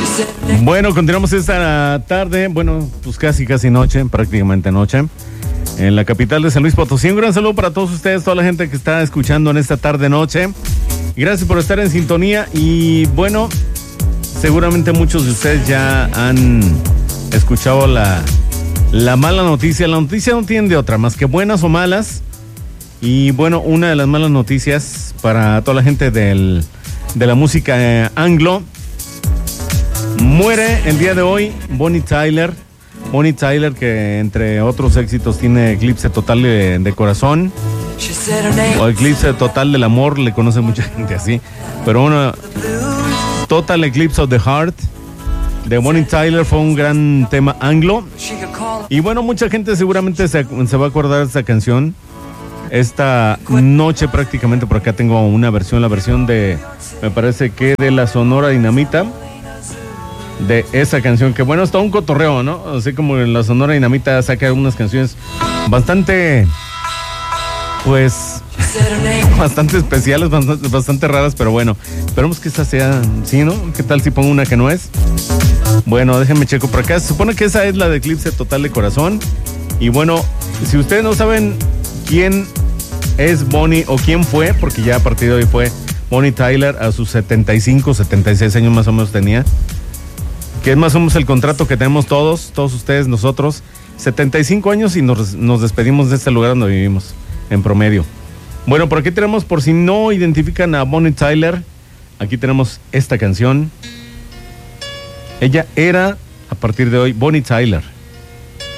Bueno, continuamos esta tarde, bueno, pues casi noche, prácticamente noche, en la capital de San Luis Potosí. Un gran saludo para todos ustedes, toda la gente que está escuchando en esta tarde-noche. Gracias por estar en sintonía y bueno, seguramente muchos de ustedes ya han escuchado la mala noticia. La noticia no tiene de otra, más que buenas o malas. Y bueno, una de las malas noticias para toda la gente de la música anglo. Muere el día de hoy Bonnie Tyler. Bonnie Tyler, que entre otros éxitos tiene Eclipse Total de Corazón. O Eclipse Total del Amor, le conoce mucha gente así. Pero bueno, Total Eclipse of the Heart de Bonnie Tyler fue un gran tema anglo. Y bueno, mucha gente seguramente se va a acordar de esta canción. Esta noche prácticamente por acá tengo una versión, la versión de, me parece que de la Sonora Dinamita, de esa canción, que bueno, es todo un cotorreo, ¿no? Así como en la Sonora Dinamita saca unas canciones bastante, pues, bastante especiales, bastante raras, pero bueno, esperemos que esta sea, ¿sí, no? ¿Qué tal si pongo una que no es? Bueno, déjenme checo por acá, se supone que esa es la de Eclipse Total de Corazón, y bueno, si ustedes no saben quién es Bonnie o quién fue, porque ya a partir de hoy fue Bonnie Tyler a sus 75, 76 años más o menos tenía, que es más o menos el contrato que tenemos todos ustedes, nosotros, 75 años y nos despedimos de este lugar donde vivimos, en promedio. Bueno, por aquí tenemos, por si no identifican a Bonnie Tyler, aquí tenemos esta canción. Ella era, a partir de hoy, Bonnie Tyler.